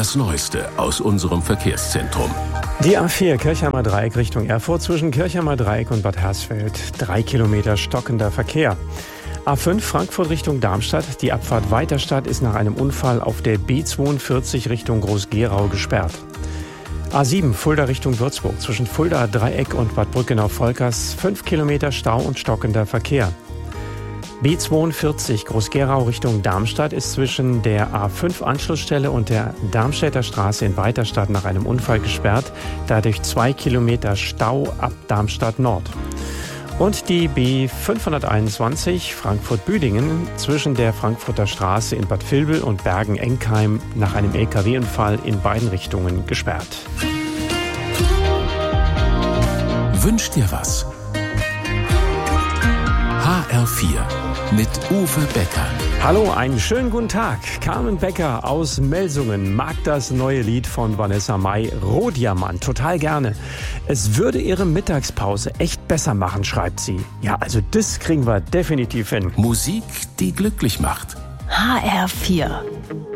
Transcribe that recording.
das Neueste aus unserem Verkehrszentrum. Die A4 Kirchheimer Dreieck Richtung Erfurt zwischen Kirchheimer Dreieck und Bad Hersfeld. 3 Kilometer stockender Verkehr. A5 Frankfurt Richtung Darmstadt. Die Abfahrt Weiterstadt ist nach einem Unfall auf der B42 Richtung Groß-Gerau gesperrt. A7 Fulda Richtung Würzburg zwischen Fulda Dreieck und Bad Brückenau-Volkers. 5 Kilometer Stau und stockender Verkehr. B42 Groß-Gerau Richtung Darmstadt ist zwischen der A5 Anschlussstelle und der Darmstädter Straße in Weiterstadt nach einem Unfall gesperrt. Dadurch 2 Kilometer Stau ab Darmstadt Nord. Und die B521 Frankfurt-Büdingen zwischen der Frankfurter Straße in Bad Vilbel und Bergen-Enkheim nach einem LKW-Unfall in beiden Richtungen gesperrt. Wünsch dir was? HR4 mit Uwe Becker. Hallo, einen schönen guten Tag. Carmen Becker aus Melsungen mag das neue Lied von Vanessa Mai, Rohdiamant, total gerne. Es würde ihre Mittagspause echt besser machen, schreibt sie. Ja, also das kriegen wir definitiv hin. Musik, die glücklich macht. HR4